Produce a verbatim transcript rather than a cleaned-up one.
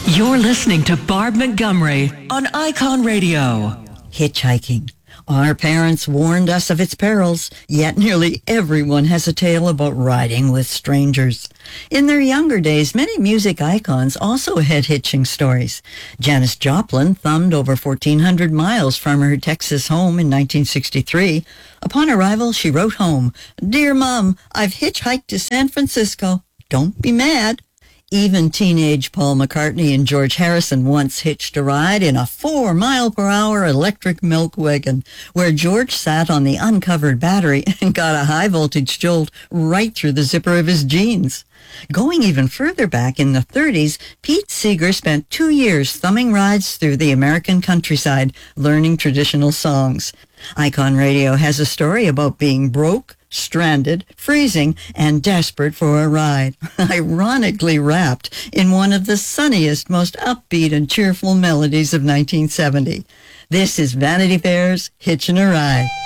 You're listening to Barb Montgomery on Icon Radio. Hitchhiking. Our parents warned us of its perils, yet nearly everyone has a tale about riding with strangers. In their younger days, many music icons also had hitching stories. Janis Joplin thumbed over fourteen hundred miles from her Texas home in nineteen sixty-three. Upon arrival, she wrote home, "Dear Mom, I've hitchhiked to San Francisco. Don't be mad." Even teenage Paul McCartney and George Harrison once hitched a ride in a four-mile-per-hour electric milk wagon, where George sat on the uncovered battery and got a high-voltage jolt right through the zipper of his jeans. Going even further back in the thirties, Pete Seeger spent two years thumbing rides through the American countryside, learning traditional songs. Icon Radio has a story about being broke, stranded, freezing, and desperate for a ride, ironically wrapped in one of the sunniest, most upbeat and cheerful melodies of nineteen seventy. This is Vanity Fair's Hitchin' a Ride.